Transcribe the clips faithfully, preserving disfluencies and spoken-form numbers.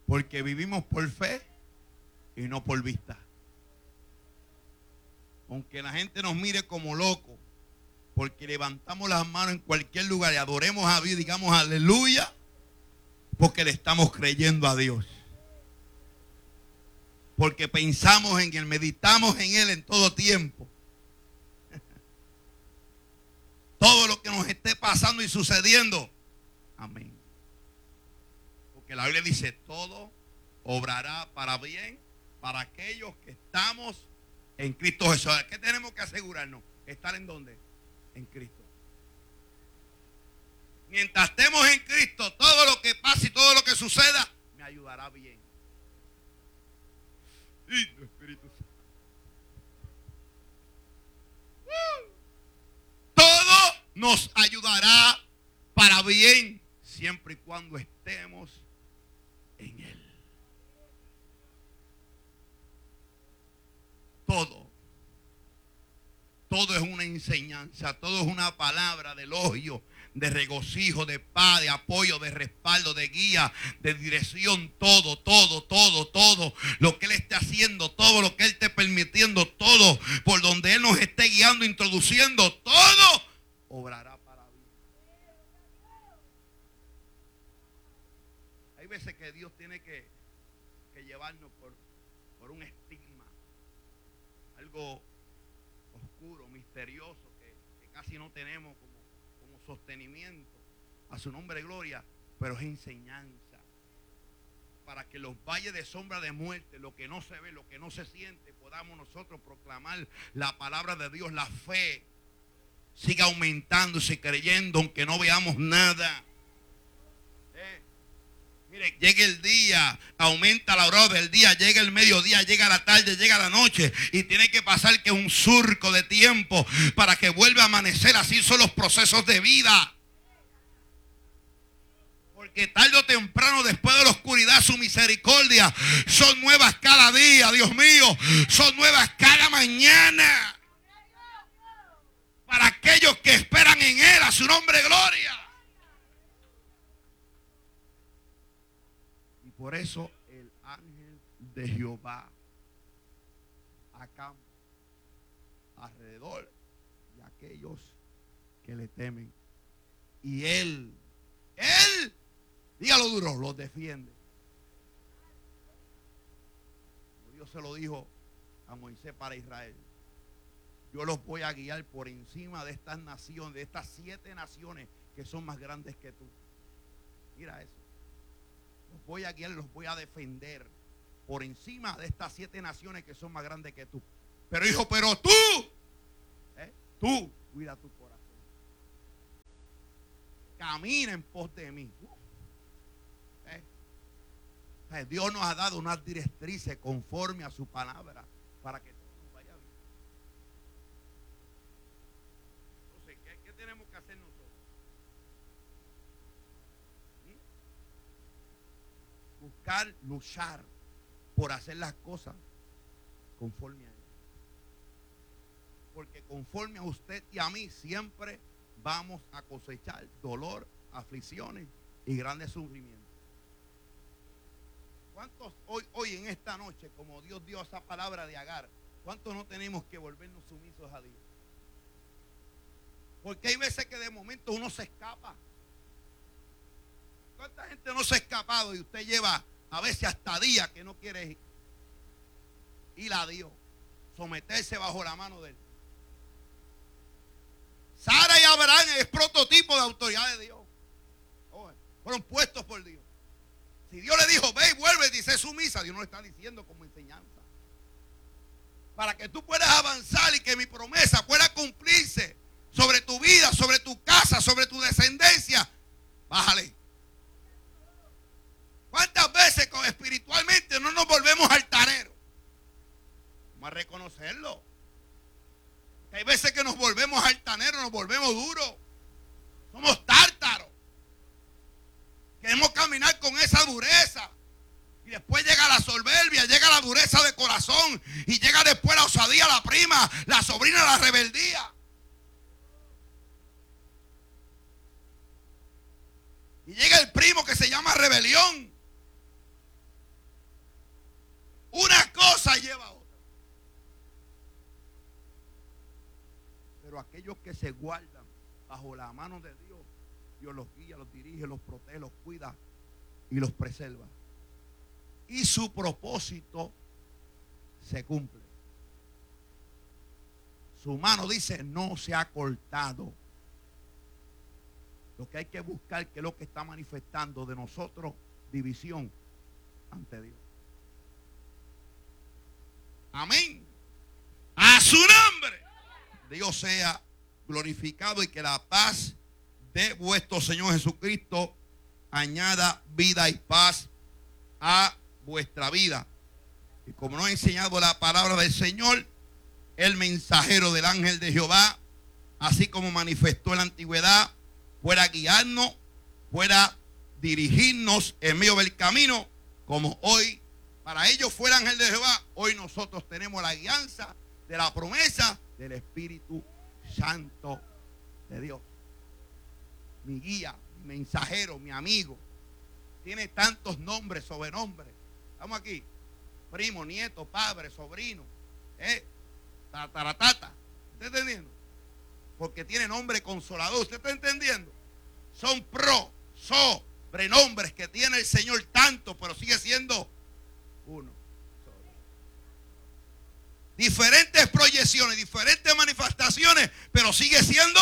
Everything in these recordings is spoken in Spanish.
Porque vivimos por fe y no por vista. Aunque la gente nos mire como locos, porque levantamos las manos en cualquier lugar y adoremos a Dios y digamos aleluya, porque le estamos creyendo a Dios. Porque pensamos en Él, meditamos en Él en todo tiempo. Todo lo que nos esté pasando y sucediendo. Amén. Porque la Biblia dice, todo obrará para bien para aquellos que estamos en Cristo Jesús. ¿Qué tenemos que asegurarnos? ¿Estar en dónde? En Cristo. Mientras estemos en Cristo, todo lo que pase y todo lo que suceda me ayudará bien. Lindo Espíritu Santo. Uh. Todo nos ayudará para bien siempre y cuando estemos en Él. Todo. Todo es una enseñanza, todo es una palabra de elogio, de regocijo, de paz, de apoyo, de respaldo, de guía, de dirección. Todo, todo, todo, todo. Lo que Él esté haciendo, todo lo que Él esté permitiendo, todo. Por donde Él nos esté guiando, introduciendo, todo obrará para bien. Hay veces que Dios tiene que, que llevarnos por, por un estigma. Algo oscuro, misterioso, que, que casi no tenemos como, como sostenimiento. A su nombre gloria, pero es enseñanza. Para que los valles de sombra de muerte, lo que no se ve, lo que no se siente, podamos nosotros proclamar la palabra de Dios, la fe. Siga aumentándose, creyendo, aunque no veamos nada. Eh, mire, llega el día, aumenta la hora del día, llega el mediodía, llega la tarde, llega la noche. Y tiene que pasar que un surco de tiempo para que vuelva a amanecer. Así son los procesos de vida. Porque tarde o temprano, después de la oscuridad, su misericordia son nuevas cada día, Dios mío. Son nuevas cada mañana. Para aquellos que esperan en Él, a su nombre gloria. Y por eso el ángel de Jehová acampa alrededor de aquellos que le temen. Y Él, Él, dígalo duro, los defiende. Dios se lo dijo a Moisés para Israel. Yo los voy a guiar por encima de estas naciones, de estas siete naciones que son más grandes que tú. Mira eso. Los voy a guiar, los voy a defender por encima de estas siete naciones que son más grandes que tú. Pero dijo, pero tú, ¿eh? tú, cuida tu corazón. Camina en pos de mí. ¿Eh? ¿Eh? Dios nos ha dado unas directrices conforme a su palabra para que tenemos que hacer nosotros. ¿Mm? Buscar, luchar por hacer las cosas conforme a Él. Porque conforme a usted y a mí siempre vamos a cosechar dolor, aflicciones y grandes sufrimientos. ¿Cuántos hoy, hoy en esta noche, como Dios dio esa palabra de Agar, cuántos no tenemos que volvernos sumisos a Dios? Porque hay veces que de momento uno se escapa. ¿Cuánta gente no se ha escapado y usted lleva a veces hasta días que no quiere ir a Dios, someterse bajo la mano de Él? Sara y Abraham es prototipo de autoridad de Dios. Oh, fueron puestos por Dios. Si Dios le dijo, ve y vuelve, dice sumisa, Dios no le está diciendo como enseñanza. Para que tú puedas avanzar y que mi promesa pueda cumplirse sobre tu vida, sobre tu casa, sobre tu descendencia, bájale. ¿Cuántas veces espiritualmente no nos volvemos altaneros? Vamos a reconocerlo. Hay veces que nos volvemos altaneros, nos volvemos duros. Somos tártaros. Queremos caminar con esa dureza. Y después llega la soberbia, llega la dureza de corazón. Y llega después la osadía, la prima, la sobrina, la rebeldía. Y llega el primo que se llama rebelión. Una cosa lleva a otra. Pero aquellos que se guardan bajo la mano de Dios, Dios los guía, los dirige, los protege, los cuida y los preserva. Y su propósito se cumple. Su mano, dice, no se ha cortado. Lo que hay que buscar, que es lo que está manifestando de nosotros, división ante Dios. Amén. A su nombre Dios sea glorificado, y que la paz de vuestro Señor Jesucristo añada vida y paz a vuestra vida. Y como nos ha enseñado la palabra del Señor, el mensajero del ángel de Jehová, así como manifestó en la antigüedad, pueda guiarnos, pueda dirigirnos en medio del camino, como hoy para ellos fue el ángel de Jehová. Hoy nosotros tenemos la guianza de la promesa del Espíritu Santo de Dios. Mi guía, mi mensajero, mi amigo, tiene tantos nombres, sobrenombres. Estamos aquí, primo, nieto, padre, sobrino, eh, tataratata. ¿Está entendiendo? Porque tiene nombre consolador. ¿Usted está entendiendo? Son pro, sobrenombres que tiene el Señor tanto, pero sigue siendo uno solo. Diferentes proyecciones, diferentes manifestaciones, pero sigue siendo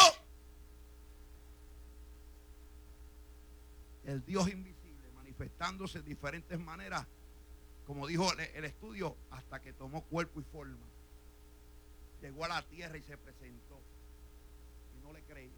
el Dios invisible, manifestándose de diferentes maneras, como dijo el, el estudio, hasta que tomó cuerpo y forma. Llegó a la tierra y se presentó. Y no le creían.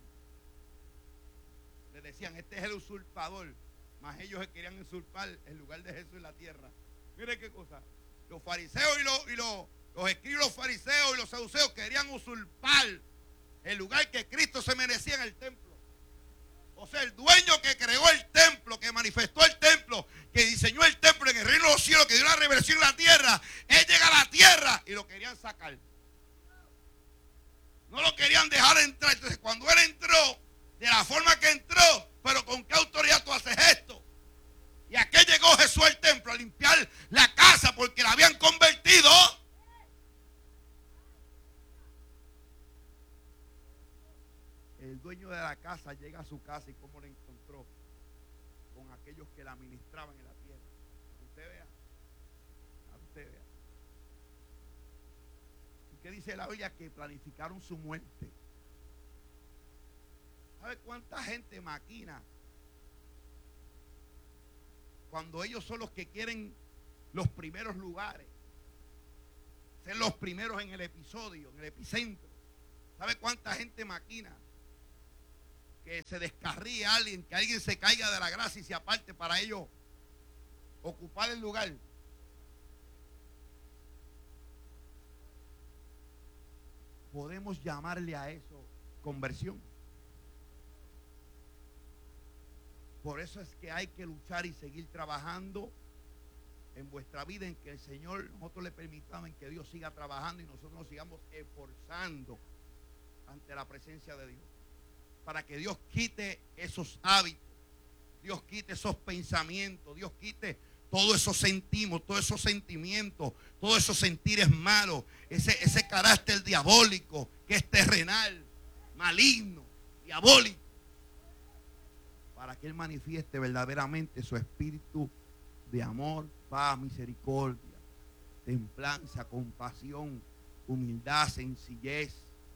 Le decían, este es el usurpador. Mas ellos querían usurpar el lugar de Jesús en la tierra. Mire qué cosa. Los fariseos y los, y los, los escribas, los fariseos y los saduceos querían usurpar el lugar que Cristo se merecía en el templo. O sea, el dueño que creó el templo, que manifestó el templo, que diseñó el templo en el reino de los cielos, que dio la revelación en la tierra, él llega a la tierra y lo querían sacar. No lo querían dejar entrar. Entonces, cuando él entró, de la forma que entró, pero con qué autoridad tú haces esto. ¿Y a qué llegó Jesús al templo? A limpiar la casa porque la habían convertido. El dueño de la casa llega a su casa y cómo la encontró con aquellos que la administraban en la tierra. Usted vea, usted vea. ¿Y qué dice la Biblia? Que planificaron su muerte. ¿Sabe cuánta gente maquina cuando ellos son los que quieren los primeros lugares, ser los primeros en el episodio, en el epicentro? ¿Sabe cuánta gente maquina que se descarríe a alguien, que alguien se caiga de la gracia y se aparte para ellos ocupar el lugar? Podemos llamarle a eso conversión. Por eso es que hay que luchar y seguir trabajando en vuestra vida, en que el Señor, nosotros le permitamos, en que Dios siga trabajando y nosotros nos sigamos esforzando ante la presencia de Dios, para que Dios quite esos hábitos, Dios quite esos pensamientos, Dios quite todos esos sentimos, todos esos sentimientos, todos esos sentires malos, ese, ese carácter diabólico que es terrenal, maligno, diabólico, para que Él manifieste verdaderamente su espíritu de amor, paz, misericordia, templanza, compasión, humildad, sencillez.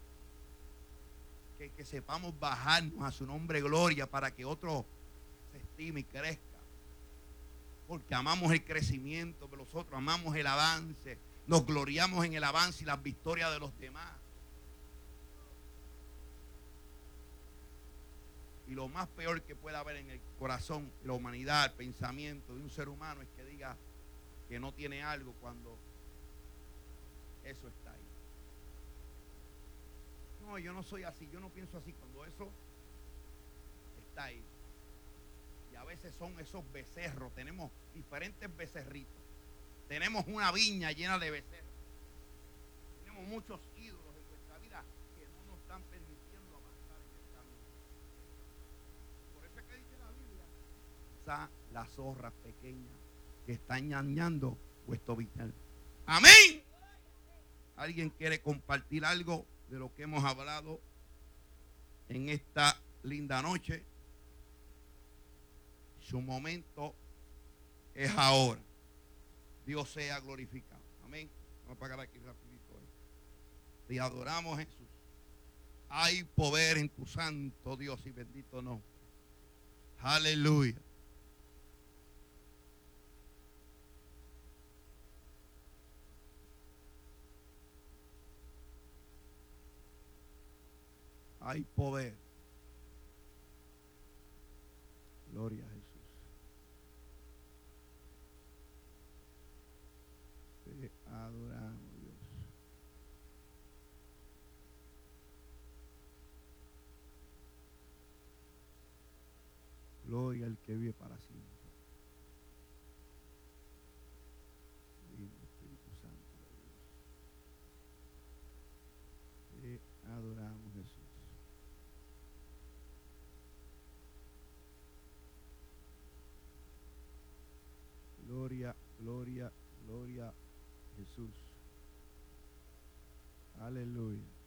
Que, que sepamos bajarnos a su nombre gloria para que otro se estime y crezca. Porque amamos el crecimiento de los otros, amamos el avance, nos gloriamos en el avance y las victorias de los demás. Y lo más peor que pueda haber en el corazón, la humanidad, el pensamiento de un ser humano es que diga que no tiene algo cuando eso está ahí. No, yo no soy así, yo no pienso así, cuando eso está ahí. Y a veces son esos becerros, tenemos diferentes becerritos. Tenemos una viña llena de becerros. Tenemos muchos ídolos en nuestra vida que no nos están permitiendo avanzar en el camino. Por eso es que dice la Biblia, esa las zorras pequeñas que están ñañando vuestro vital. Amén. ¿Alguien quiere compartir algo de lo que hemos hablado en esta linda noche? Su momento es ahora. Dios sea glorificado. Amén. Vamos a apagar aquí rapidito. Te adoramos, Jesús. Hay poder en tu santo Dios y bendito nombre. Aleluya. Hay poder. Gloria a Jesús. Te adoramos, Dios. Gloria al que vive para siempre. Lindo Espíritu Santo de Dios. Te adoramos, Jesús. Gloria, gloria, gloria a Jesús. Aleluya.